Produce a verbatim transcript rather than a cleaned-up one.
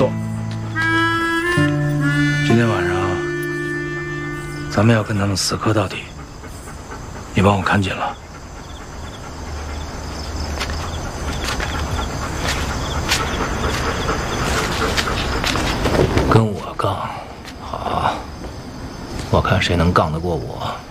坐。今天晚上咱们要跟他们死磕到底，你帮我看紧了。跟我杠，好，我看谁能杠得过我。